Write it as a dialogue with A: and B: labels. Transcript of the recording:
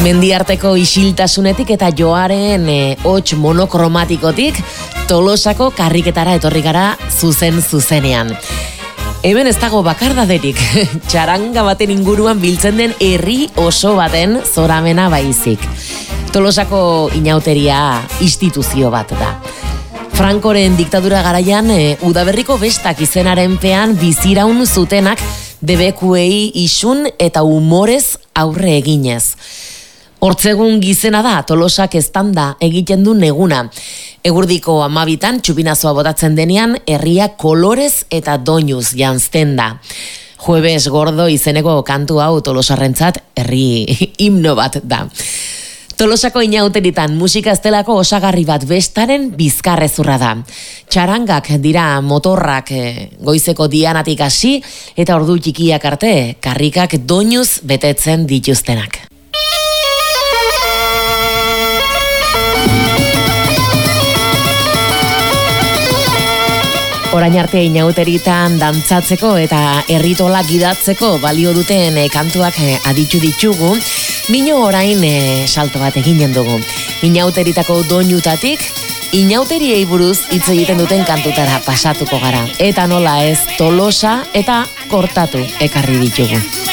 A: Mendiarteko isiltasunetik eta joaren hots monokromatikotik Tolosako karriketara etorri gara zuzenean. Hemen ez dago bakardaderik, txaranga baten inguruan biltzen den herri oso baten zoramena baizik. Tolosako inauteria instituzio bat da. Frankoren diktadura garaian udaberriko bestak izenaren pean biziraun zutenak debekuei isun eta umorez aurre eginez. Hortzegun gizena da, Tolosak eztanda egiten du neguna. Egurdiko 12 txupinazoa botatzen denean, herria kolorez eta doinuz janzten da. Jueves gordo izeneko kantu hau Tolosarrentzat herri himno bat da. Tolosako inauteritan musika estelako osagarri bat bestaren bizkarrezurra da. Txarangak dira motorrak goizeko dianatik hasi eta ordu txikiak arte karrikak doinuz betetzen dituztenak. Orain arte inauteritan dantzatzeko eta herritola gidatzeko balio duten kantuak aditu ditugu, mino orain salto bat eginen dugu. Inauteritako doinutatik, inauteriei buruz hitz egiten duten kantutara pasatuko gara. Eta nola ez, Tolosa eta kortatu ekarri ditugu.